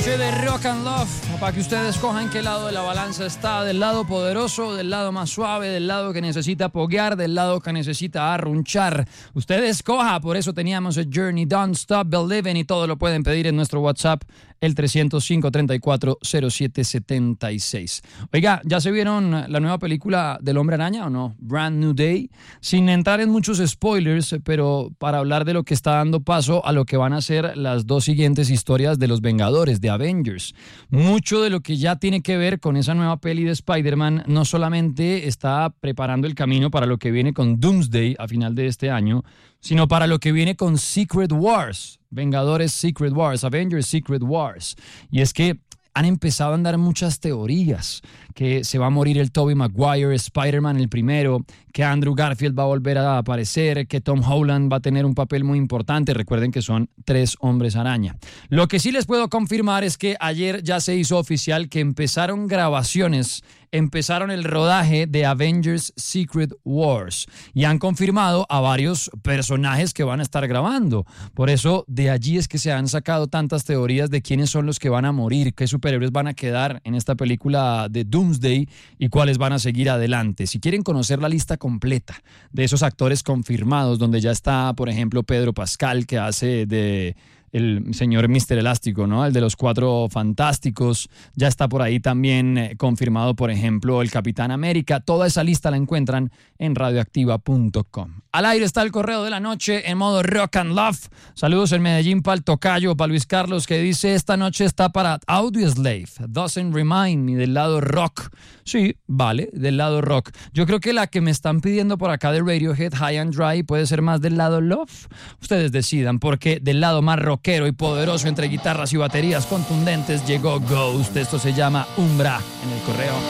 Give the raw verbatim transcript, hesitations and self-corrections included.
noche de Rock and Love, para que ustedes cojan qué lado de la balanza está, del lado poderoso, del lado más suave, del lado que necesita poguear, del lado que necesita arrunchar. Ustedes coja, por eso teníamos el Journey, Don't Stop Believing, y todo lo pueden pedir en nuestro WhatsApp, el trescientos cinco, treinta y cuatro, cero siete setenta y seis. Oiga, ¿ya se vieron la nueva película del Hombre Araña o no? Brand New Day. Sin entrar en muchos spoilers, pero para hablar de lo que está dando paso a lo que van a ser las dos siguientes historias de los Vengadores, de Avengers. Mucho de lo que ya tiene que ver con esa nueva peli de Spider-Man no solamente está preparando el camino para lo que viene con Doomsday a final de este año, sino para lo que viene con Secret Wars, Vengadores Secret Wars, Avengers Secret Wars. Y es que han empezado a andar muchas teorías, que se va a morir el Tobey Maguire, Spider-Man el primero, que Andrew Garfield va a volver a aparecer, que Tom Holland va a tener un papel muy importante. Recuerden que son tres hombres araña. Lo que sí les puedo confirmar es que ayer ya se hizo oficial que empezaron grabaciones, empezaron el rodaje de Avengers Secret Wars y han confirmado a varios personajes que van a estar grabando. Por eso de allí es que se han sacado tantas teorías de quiénes son los que van a morir, qué superhéroes van a quedar en esta película de Doomsday y cuáles van a seguir adelante. Si quieren conocer la lista completa de esos actores confirmados, donde ya está, por ejemplo, Pedro Pascal, que hace de el señor míster Elástico, ¿no? El de los Cuatro Fantásticos. Ya está por ahí también eh, confirmado, por ejemplo, el Capitán América. Toda esa lista la encuentran en radioactiva punto com. Al aire está el correo de la noche en modo Rock and Love. Saludos en Medellín para el tocayo, para Luis Carlos, que dice: esta noche está para Audioslave, Doesn't Remind Me, del lado rock. Sí, vale, del lado rock. Yo creo que la que me están pidiendo por acá de Radiohead, High and Dry, puede ser más del lado love. Ustedes decidan, porque del lado más rockero y poderoso entre guitarras y baterías contundentes llegó Ghost. Esto se llama Umbra en el correo.